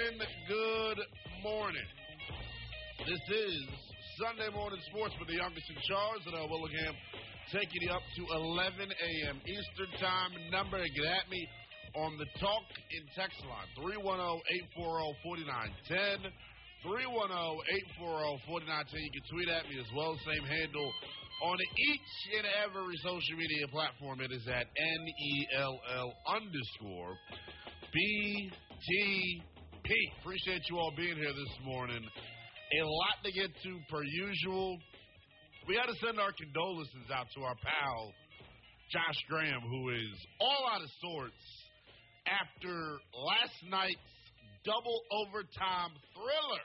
and good morning. This is Sunday Morning Sports with the youngest in charge, and Willingham, taking you up to 11 a.m. Eastern Time. Number, get at me on the talk and text line, 310-840-4910. 310-840-4910. You can tweet at me as well. Same handle on each and every social media platform. It is at NELL_BTP. Appreciate you all being here this morning. A lot to get to per usual. We got to send our condolences out to our pal, Josh Graham, who is all out of sorts after last night's double overtime thriller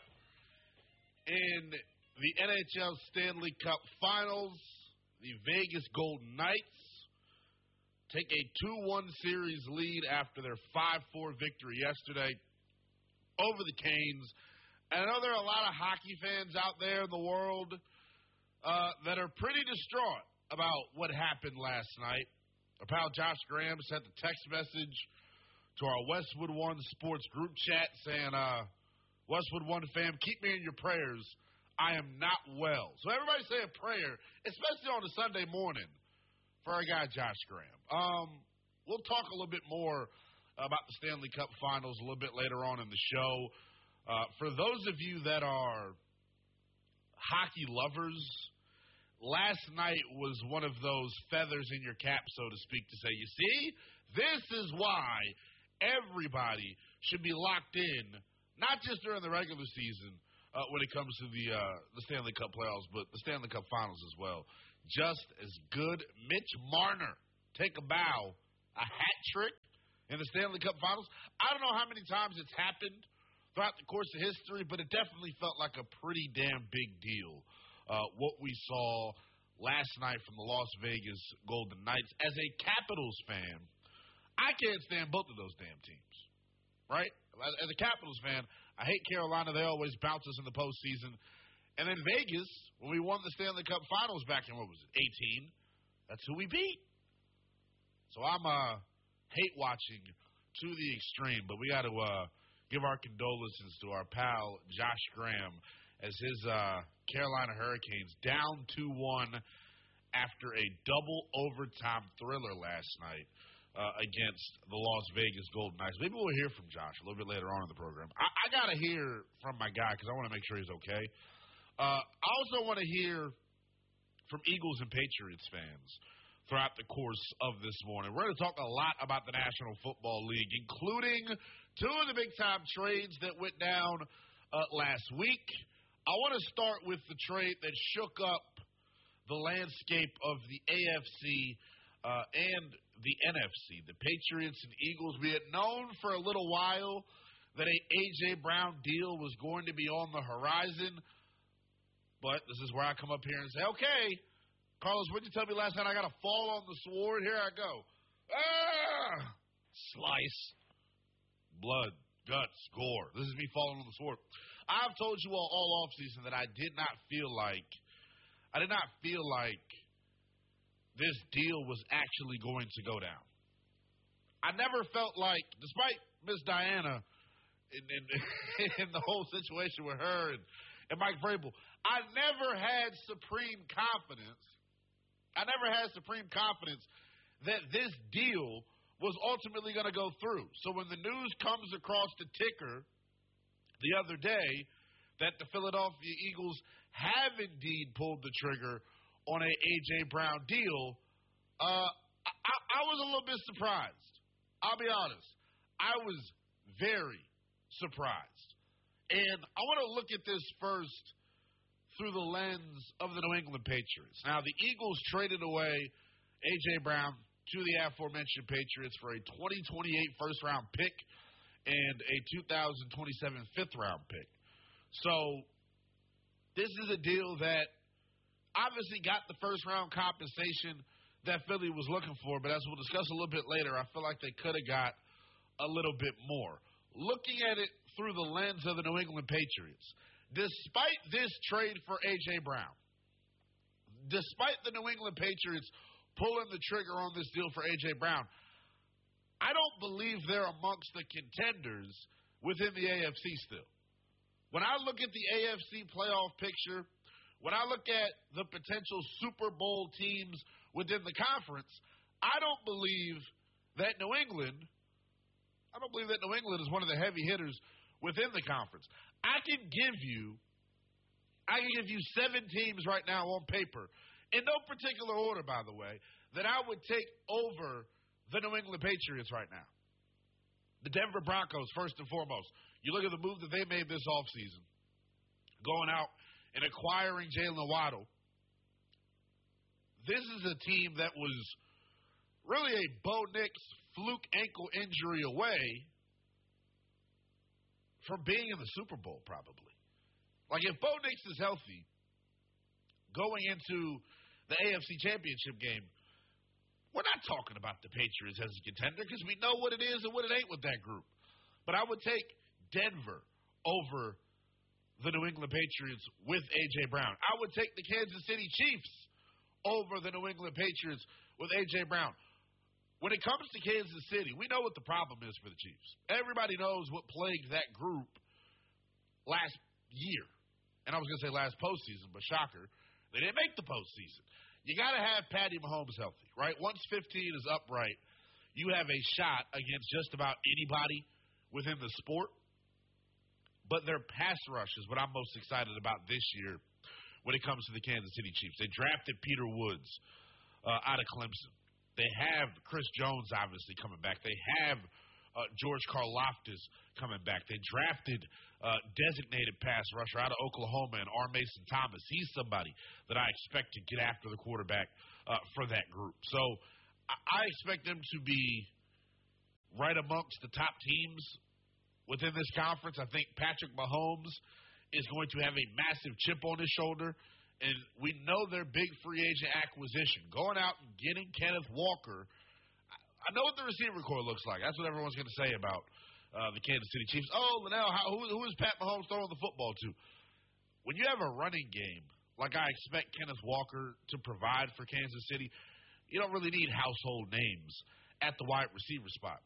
in the NHL Stanley Cup Finals. The Vegas Golden Knights take a 2-1 series lead after their 5-4 victory yesterday over the Canes. And I know there are a lot of hockey fans out there in the world that are pretty distraught about what happened last night. Our pal Josh Graham sent a text message to our Westwood One Sports group chat saying, Westwood One fam, keep me in your prayers. I am not well. So everybody say a prayer, especially on a Sunday morning, for our guy Josh Graham. We'll talk a little bit more about the Stanley Cup Finals a little bit later on in the show. For those of you that are hockey lovers, last night was one of those feathers in your cap, so to speak, to say, you see, this is why everybody should be locked in, not just during the regular season when it comes to the Stanley Cup playoffs, but the Stanley Cup Finals as well. Just as good. Mitch Marner, take a bow, a hat trick in the Stanley Cup Finals. I don't know how many times it's happened throughout the course of history, but it definitely felt like a pretty damn big deal, what we saw last night from the Las Vegas Golden Knights. As a Capitals fan, I can't stand both of those damn teams, right? As a Capitals fan, I hate Carolina. They always bounce us in the postseason. And then Vegas, when we won the Stanley Cup Finals back in, what was it, 18, that's who we beat. So I'm hate watching to the extreme, but we got to give our condolences to our pal Josh Graham as his Carolina Hurricanes down 2-1 after a double overtime thriller last night against the Las Vegas Golden Knights. Maybe we'll hear from Josh a little bit later on in the program. I got to hear from my guy because I want to make sure he's okay. I also want to hear from Eagles and Patriots fans throughout the course of this morning. We're going to talk a lot about the National Football League, including two of the big-time trades that went down last week. I want to start with the trade that shook up the landscape of the AFC and the NFC. The Patriots and Eagles, we had known for a little while that a A.J. Brown deal was going to be on the horizon, but this is where I come up here and say, okay, Carlos, what did you tell me last night? I got to fall on the sword. Here I go. Ah! Slice. Blood. Guts. Gore. This is me falling on the sword. I've told you all offseason that I did not feel like this deal was actually going to go down. I never felt like, despite Miss Diana in the whole situation with her and Mike Vrabel, I never had supreme confidence that this deal was ultimately going to go through. So when the news comes across the ticker the other day that the Philadelphia Eagles have indeed pulled the trigger on a A.J. Brown deal, I was a little bit surprised. I'll be honest. I was very surprised. And I want to look at this first through the lens of the New England Patriots. Now, the Eagles traded away A.J. Brown to the aforementioned Patriots for a 2028 first-round pick and a 2027 fifth-round pick. So this is a deal that obviously got the first-round compensation that Philly was looking for, but as we'll discuss a little bit later, I feel like they could have got a little bit more. Looking at it through the lens of the New England Patriots, despite this trade for A.J. Brown, despite the New England Patriots pulling the trigger on this deal for A.J. Brown, I don't believe they're amongst the contenders within the AFC still. When I look at the AFC playoff picture, when I look at the potential Super Bowl teams within the conference, I don't believe that New England is one of the heavy hitters within the conference. I can give you 7 teams right now on paper, in no particular order, by the way, that I would take over the New England Patriots right now. The Denver Broncos, first and foremost. You look at the move that they made this offseason, going out and acquiring Jalen Waddle. This is a team that was really a Bo Nix fluke ankle injury away from being in the Super Bowl, probably. Like, if Bo Nix is healthy going into the AFC Championship game, we're not talking about the Patriots as a contender because we know what it is and what it ain't with that group. But I would take Denver over the New England Patriots with A.J. Brown. I would take the Kansas City Chiefs over the New England Patriots with A.J. Brown. When it comes to Kansas City, we know what the problem is for the Chiefs. Everybody knows what plagued that group last year. And I was going to say last postseason, but shocker, they didn't make the postseason. You got to have Patty Mahomes healthy, right? Once 15 is upright, you have a shot against just about anybody within the sport. But their pass rush is what I'm most excited about this year when it comes to the Kansas City Chiefs. They drafted Peter Woods out of Clemson. They have Chris Jones, obviously, coming back. They have George Karlaftis coming back. They drafted designated pass rusher out of Oklahoma and R. Mason Thomas. He's somebody that I expect to get after the quarterback for that group. So I expect them to be right amongst the top teams within this conference. I think Patrick Mahomes is going to have a massive chip on his shoulder. And we know their big free agent acquisition, going out and getting Kenneth Walker. I know what the receiver corps looks like. That's what everyone's going to say about the Kansas City Chiefs. Oh, Linnell, who is Pat Mahomes throwing the football to? When you have a running game like I expect Kenneth Walker to provide for Kansas City, you don't really need household names at the wide receiver spot.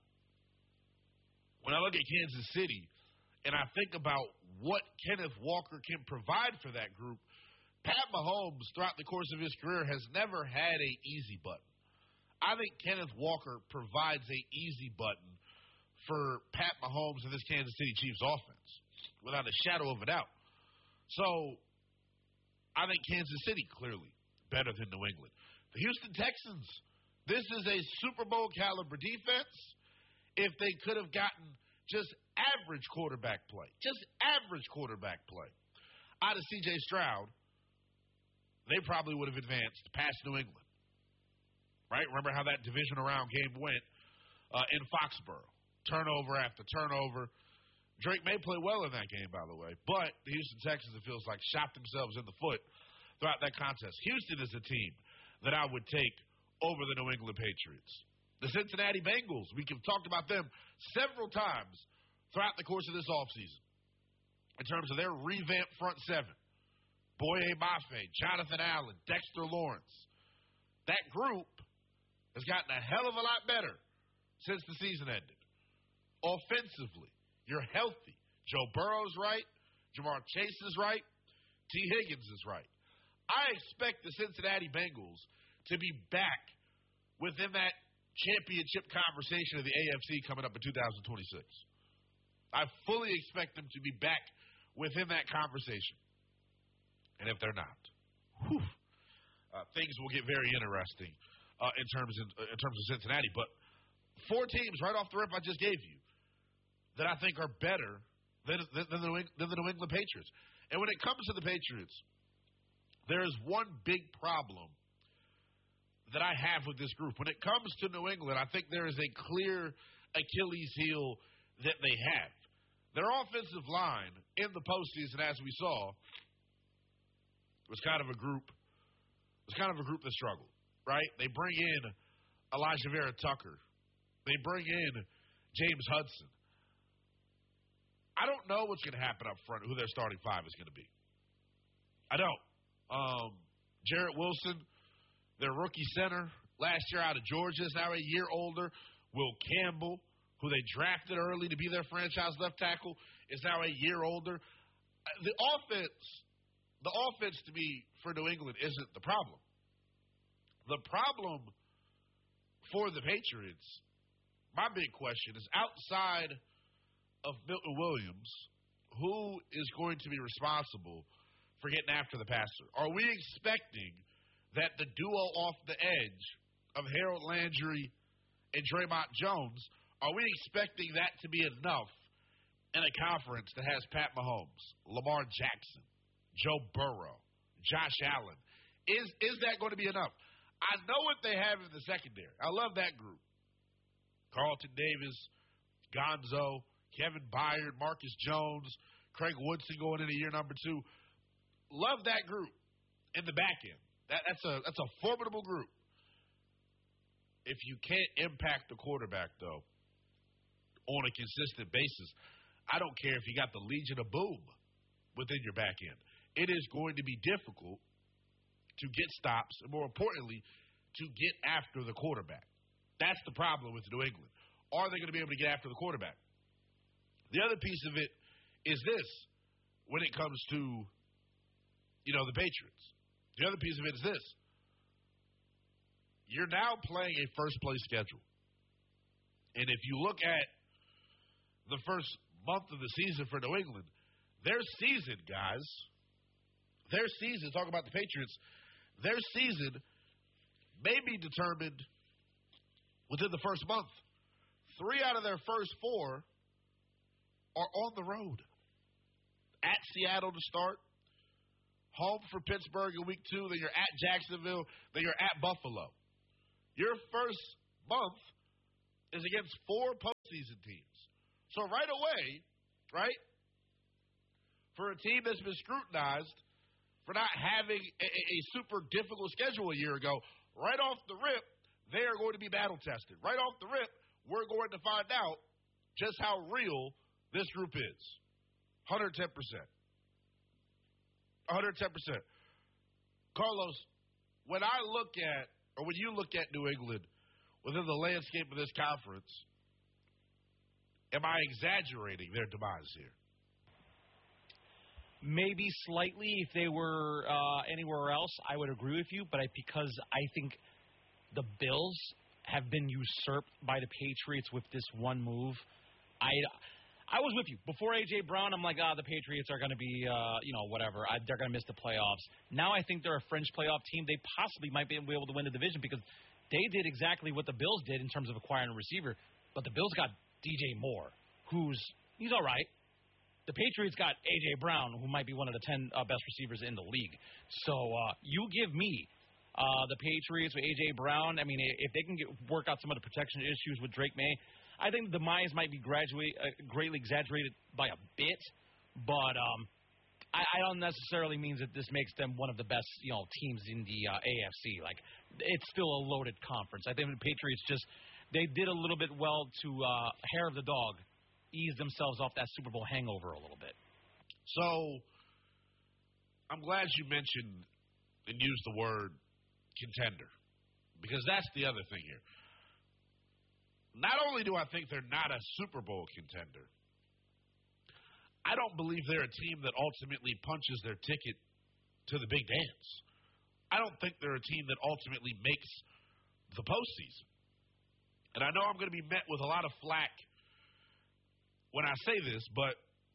When I look at Kansas City and I think about what Kenneth Walker can provide for that group, Pat Mahomes, throughout the course of his career, has never had an easy button. I think Kenneth Walker provides an easy button for Pat Mahomes and this Kansas City Chiefs offense, without a shadow of a doubt. So, I think Kansas City, clearly, better than New England. The Houston Texans, this is a Super Bowl caliber defense. If they could have gotten just average quarterback play out of C.J. Stroud, they probably would have advanced past New England, right? Remember how that divisional round game went in Foxborough. Turnover after turnover. Drake may play well in that game, by the way, but the Houston Texans, it feels like, shot themselves in the foot throughout that contest. Houston is a team that I would take over the New England Patriots. The Cincinnati Bengals, we have talked about them several times throughout the course of this offseason in terms of their revamped front seven. Boye Mafe, Jonathan Allen, Dexter Lawrence. That group has gotten a hell of a lot better since the season ended. Offensively, you're healthy. Joe Burrow's right. Jamar Chase is right. T. Higgins is right. I expect the Cincinnati Bengals to be back within that championship conversation of the AFC coming up in 2026. I fully expect them to be back within that conversation. And if they're not, things will get very interesting in terms of Cincinnati. But 4 teams right off the rip I just gave you that I think are better than the New England Patriots. And when it comes to the Patriots, there is one big problem that I have with this group. When it comes to New England, I think there is a clear Achilles heel that they have. Their offensive line in the postseason, as we saw, was kind of a group that struggled, right? They bring in Elijah Vera Tucker. They bring in James Hudson. I don't know what's going to happen up front, who their starting 5 is going to be. I don't. Jarrett Wilson, their rookie center, last year out of Georgia, is now a year older. Will Campbell, who they drafted early to be their franchise left tackle, is now a year older. The offense to me for New England isn't the problem. The problem for the Patriots, my big question is, outside of Milton Williams, who is going to be responsible for getting after the passer? Are we expecting that the duo off the edge of Harold Landry and Draymond Jones, are we expecting that to be enough in a conference that has Pat Mahomes, Lamar Jackson, Joe Burrow, Josh Allen? Is that going to be enough? I know what they have in the secondary. I love that group. Carlton Davis, Gonzo, Kevin Byard, Marcus Jones, Craig Woodson going into year number 2. Love that group in the back end. That's a formidable group. If you can't impact the quarterback, though, on a consistent basis, I don't care if you got the Legion of Boom within your back end. It is going to be difficult to get stops, and more importantly, to get after the quarterback. That's the problem with New England. Are they going to be able to get after the quarterback? The other piece of it is this, when it comes to, the Patriots. The other piece of it is this. You're now playing a first-place schedule. And if you look at the first month of the season for New England, their season, guys, talk about the Patriots, their season may be determined within the first month. 3 out of their first 4 are on the road. At Seattle to start, home for Pittsburgh in week 2, then you're at Jacksonville, then you're at Buffalo. Your first month is against 4 postseason teams. So right away, for a team that's been scrutinized for not having a super difficult schedule a year ago, right off the rip, they are going to be battle-tested. Right off the rip, we're going to find out just how real this group is. 110%. 110%. Carlos, when you look at New England within the landscape of this conference, am I exaggerating their demise here? Maybe slightly. If they were anywhere else, I would agree with you. But because I think the Bills have been usurped by the Patriots with this one move, I was with you. Before A.J. Brown, I'm like, the Patriots are going to be, whatever. They're going to miss the playoffs. Now I think they're a fringe playoff team. They possibly might be able to win the division because they did exactly what the Bills did in terms of acquiring a receiver. But the Bills got DJ Moore, he's all right. The Patriots got A.J. Brown, who might be one of the 10 best receivers in the league. So you give me the Patriots with A.J. Brown. I mean, if they can work out some of the protection issues with Drake May, I think the demise might be greatly exaggerated by a bit. But I don't necessarily mean that this makes them one of the best teams in the AFC. Like, it's still a loaded conference. I think the Patriots they did a little bit well to hair of the dog, ease themselves off that Super Bowl hangover a little bit. So, I'm glad you mentioned and used the word contender, because that's the other thing here. Not only do I think they're not a Super Bowl contender, I don't believe they're a team that ultimately punches their ticket to the big dance. I don't think they're a team that ultimately makes the postseason. And I know I'm going to be met with a lot of flack when I say this, but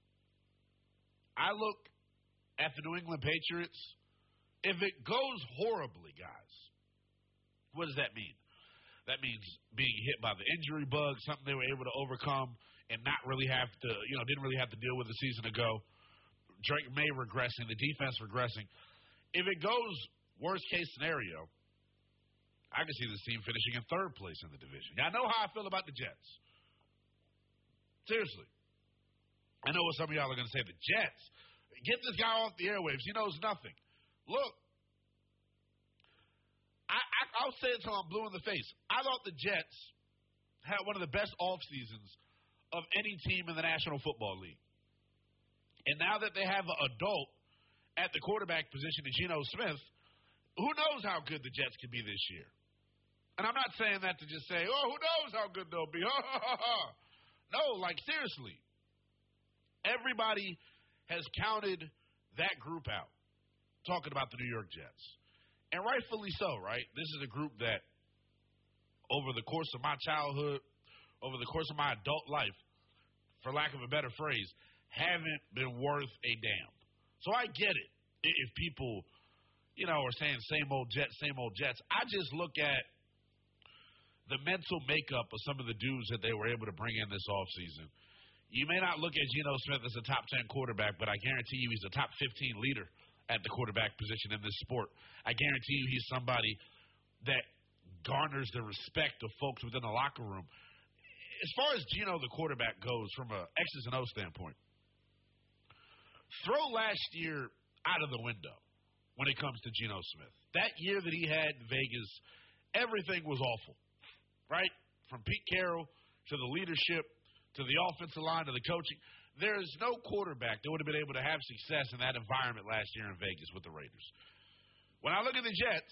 I look at the New England Patriots. If it goes horribly, guys, what does that mean? That means being hit by the injury bug, something they were able to overcome and not really have to, didn't really have to deal with a season ago. Drake May regressing, the defense regressing. If it goes worst case scenario, I can see this team finishing in 3rd place in the division. I know how I feel about the Jets. Seriously. I know what some of y'all are going to say. The Jets. Get this guy off the airwaves. He knows nothing. Look, I'll say it until I'm blue in the face. I thought the Jets had one of the best off seasons of any team in the National Football League. And now that they have an adult at the quarterback position in Geno Smith, who knows how good the Jets can be this year? And I'm not saying that to just say, who knows how good they'll be. No, like, seriously. Everybody has counted that group out, talking about the New York Jets. And rightfully so, right? This is a group that, over the course of my childhood, over the course of my adult life, for lack of a better phrase, haven't been worth a damn. So I get it if people, are saying same old Jets, same old Jets. I just look at the mental makeup of some of the dudes that they were able to bring in this offseason. You may not look at Geno Smith as a top 10 quarterback, but I guarantee you he's a top 15 leader at the quarterback position in this sport. I guarantee you he's somebody that garners the respect of folks within the locker room. As far as Geno, the quarterback, goes from a X's and O standpoint, throw last year out of the window when it comes to Geno Smith. That year that he had in Vegas, everything was awful, right? From Pete Carroll to the leadership to the offensive line to the coaching. There's no quarterback that would have been able to have success in that environment last year in Vegas with the Raiders. When I look at the Jets,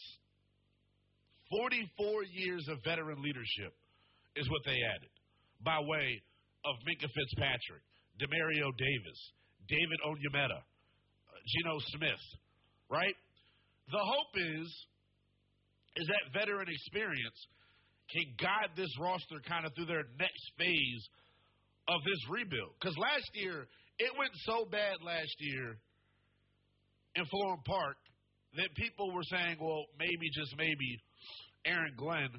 44 years of veteran leadership is what they added by way of Minkah Fitzpatrick, Demario Davis, David Onyemata, Geno Smith, right? The hope is that veteran experience can guide this roster kind of through their next phase of this rebuild. Because last year, it went so bad last year in Florham Park that people were saying, well, maybe, just maybe, Aaron Glenn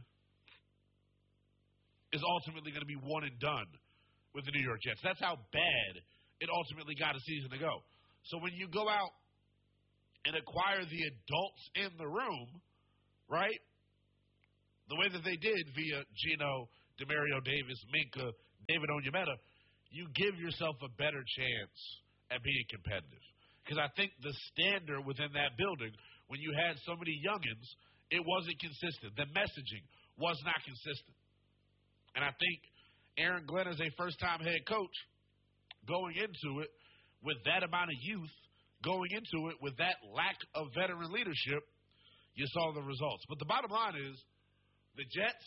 is ultimately going to be one and done with the New York Jets. That's how bad it ultimately got a season to go. So when you go out and acquire the adults in the room, right, the way that they did via Geno, Demario Davis, Minkah, David Onyemata, you give yourself a better chance at being competitive. Because I think the standard within that building, when you had so many youngins, it wasn't consistent. The messaging was not consistent. And I think Aaron Glenn, as a first-time head coach, going into it with that amount of youth, going into it with that lack of veteran leadership, you saw the results. But the bottom line is the Jets,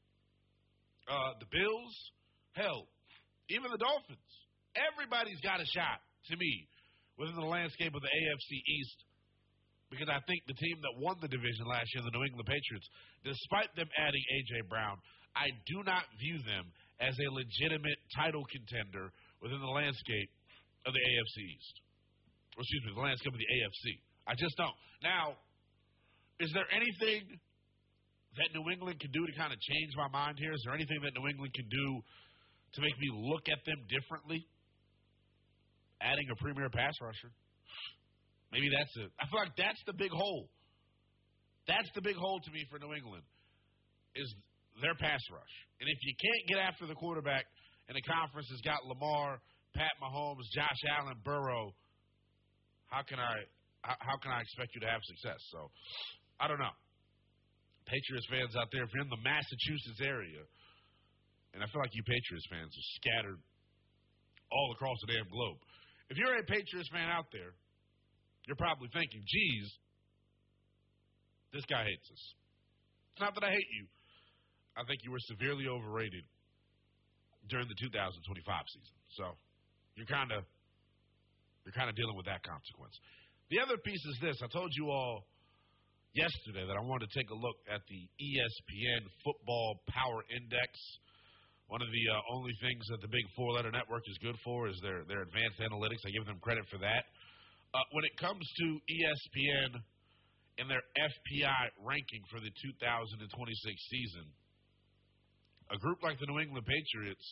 the Bills, hell, even the Dolphins, everybody's got a shot, to me, within the landscape of the AFC East, because I think the team that won the division last year, the New England Patriots, despite them adding A.J. Brown, I do not view them as a legitimate title contender within the landscape of the AFC East. Or excuse me, the landscape of the AFC. I just don't. Now, is there anything that New England can do to kind of change my mind here? Is there anything that New England can do to make me look at them differently? Adding a premier pass rusher. Maybe that's it. I feel like that's the big hole. That's the big hole to me for New England, is their pass rush. And if you can't get after the quarterback and the conference has got Lamar, Pat Mahomes, Josh Allen, Burrow, how can I expect you to have success? So, I don't know. Patriots fans out there, if you're in the Massachusetts area, and I feel like you Patriots fans are scattered all across the damn globe. If you're a Patriots fan out there, you're probably thinking, geez, this guy hates us. It's not that I hate you. I think you were severely overrated during the 2025 season. So you're kind of dealing with that consequence. The other piece is this. I told you all yesterday that I wanted to take a look at the ESPN Football Power Index. One of the only things that the big four-letter network is good for is their advanced analytics. I give them credit for that. When it comes to ESPN and their FPI ranking for the 2026 season, a group like the New England Patriots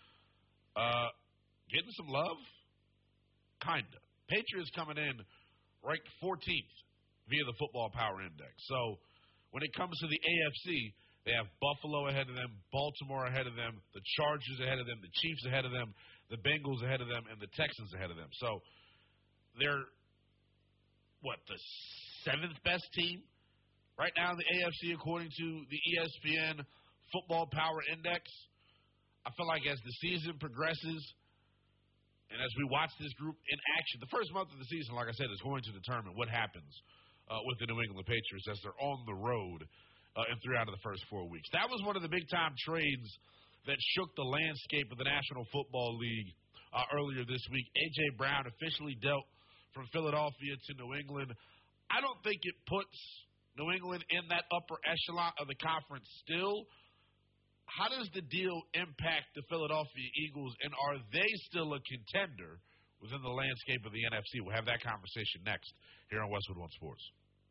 getting some love? Kinda. Patriots coming in ranked 14th via the Football Power Index. So when it comes to the AFC, they have Buffalo ahead of them, Baltimore ahead of them, the Chargers ahead of them, the Chiefs ahead of them, the Bengals ahead of them, and the Texans ahead of them. So they're, the seventh best team right now in the AFC according to the ESPN Football Power Index. I feel like as the season progresses and as we watch this group in action, the first month of the season, like I said, is going to determine what happens with the New England Patriots as they're on the road in 3 out of the first 4 weeks. That was one of the big-time trades that shook the landscape of the National Football League earlier this week. A.J. Brown officially dealt from Philadelphia to New England. I don't think it puts New England in that upper echelon of the conference still. How does the deal impact the Philadelphia Eagles, and are they still a contender within the landscape of the NFC? We'll have that conversation next here on Westwood One Sports.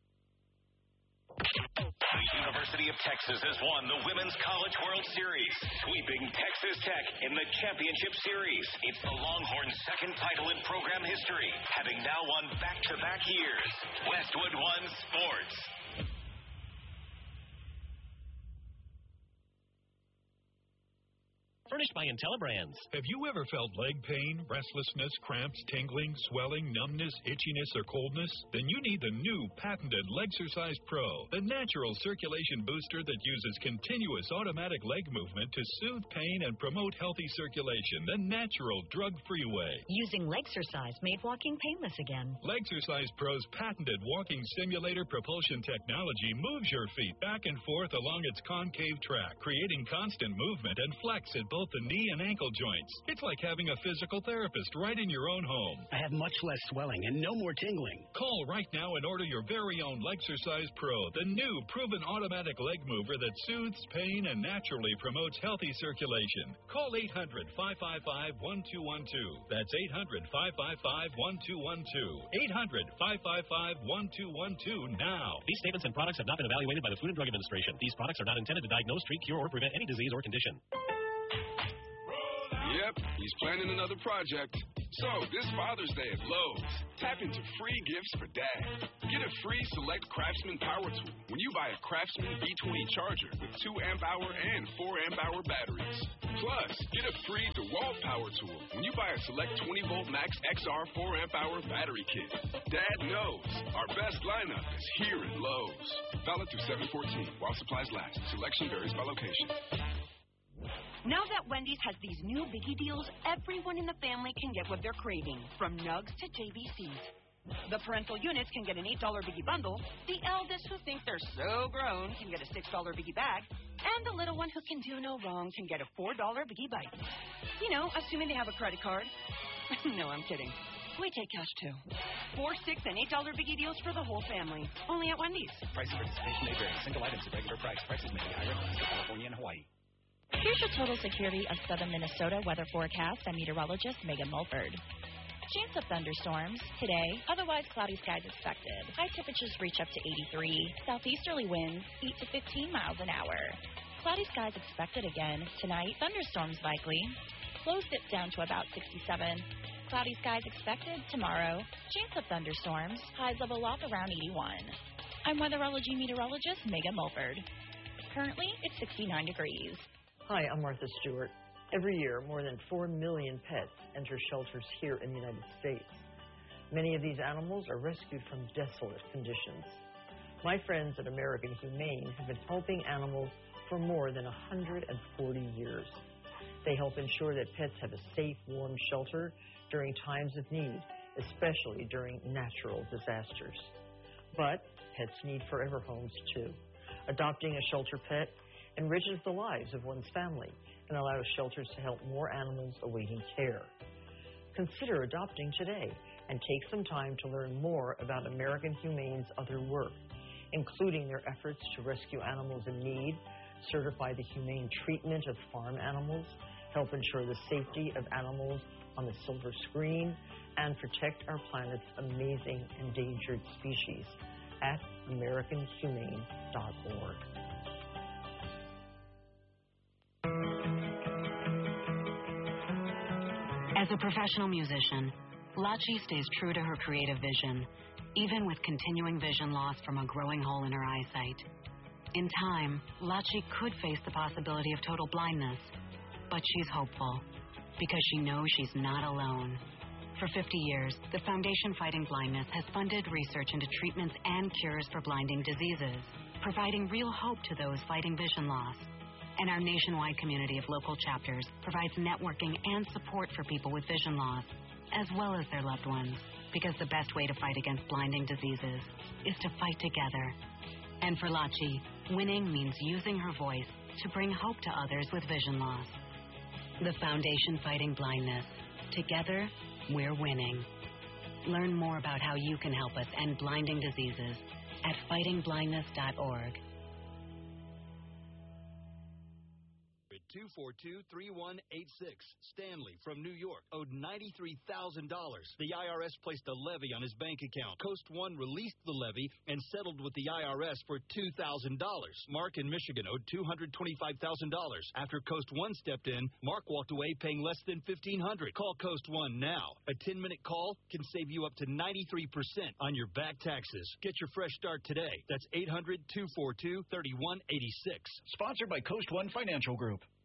The University of Texas has won the Women's College World Series, sweeping Texas Tech in the championship series. It's the Longhorns' second title in program history, having now won back-to-back years. Westwood One Sports. Furnished by IntelliBrands. Have you ever felt leg pain, restlessness, cramps, tingling, swelling, numbness, itchiness, or coldness? Then you need the new patented Legsercise Pro, the natural circulation booster that uses continuous automatic leg movement to soothe pain and promote healthy circulation, the natural drug-free way. Using Legsercise made walking painless again. Legsercise Pro's patented walking simulator propulsion technology moves your feet back and forth along its concave track, creating constant movement and flex at both the knee and ankle joints. It's like having a physical therapist right in your own home. I have much less swelling and no more tingling. Call right now and order your very own Legsercise Pro, the new proven automatic leg mover that soothes pain and naturally promotes healthy circulation. Call 800-555-1212. That's 800-555-1212. 800-555-1212 now. These statements and products have not been evaluated by the Food and Drug Administration. These products are not intended to diagnose, treat, cure, or prevent any disease or condition. Yep, he's planning another project. So, this Father's Day at Lowe's, tap into free gifts for Dad. Get a free Select Craftsman power tool when you buy a Craftsman B20 charger with 2 amp-hour and 4 amp-hour batteries. Plus, get a free DeWalt power tool when you buy a Select 20-volt Max XR 4 amp-hour battery kit. Dad knows our best lineup is here at Lowe's. Valid through 7/14 while supplies last. Selection varies by location. Now that Wendy's has these new biggie deals, everyone in the family can get what they're craving, from nugs to JBCs. The parental units can get an $8 biggie bundle, the eldest who think they're so grown can get a $6 biggie bag, and the little one who can do no wrong can get a $4 biggie bite. You know, assuming they have a credit card. No, I'm kidding. We take cash too. $4, $6, and $8 biggie deals for the whole family. Only at Wendy's. Price of participation may vary. Single items at regular price. Prices may be higher in California and Hawaii. Here's the total security of southern Minnesota weather forecast by meteorologist Megan Mulford. Chance of thunderstorms today, otherwise cloudy skies expected. High temperatures reach up to 83. Southeasterly winds 8 to 15 miles an hour. Cloudy skies expected again tonight. Thunderstorms likely. Lows dip down to about 67. Cloudy skies expected tomorrow. Chance of thunderstorms. Highs level off around 81. I'm weatherology meteorologist Megan Mulford. Currently, it's 69 degrees. Hi, I'm Martha Stewart. Every year, more than 4 million pets enter shelters here in the United States. Many of these animals are rescued from desolate conditions. My friends at American Humane have been helping animals for more than 140 years. They help ensure that pets have a safe, warm shelter during times of need, especially during natural disasters. But pets need forever homes, too. Adopting a shelter pet enriches the lives of one's family and allows shelters to help more animals awaiting care. Consider adopting today and take some time to learn more about American Humane's other work, including their efforts to rescue animals in need, certify the humane treatment of farm animals, help ensure the safety of animals on the silver screen, and protect our planet's amazing endangered species at AmericanHumane.org. As a professional musician, Lachi stays true to her creative vision, even with continuing vision loss from a growing hole in her eyesight. In time, Lachi could face the possibility of total blindness, but she's hopeful because she knows she's not alone. For 50 years, the Foundation Fighting Blindness has funded research into treatments and cures for blinding diseases, providing real hope to those fighting vision loss. And our nationwide community of local chapters provides networking and support for people with vision loss, as well as their loved ones, because the best way to fight against blinding diseases is to fight together. And for Lachi, winning means using her voice to bring hope to others with vision loss. The Foundation Fighting Blindness. Together, we're winning. Learn more about how you can help us end blinding diseases at fightingblindness.org. 242-3186. Stanley from New York owed $93,000. The IRS placed a levy on his bank account. Coast One released the levy and settled with the IRS for $2,000. Mark in Michigan owed $225,000. After Coast One stepped in, Mark walked away paying less than $1,500. Call Coast One now. A 10-minute call can save you up to 93% on your back taxes. Get your fresh start today. That's 800-242-3186. Sponsored by Coast One Financial Group.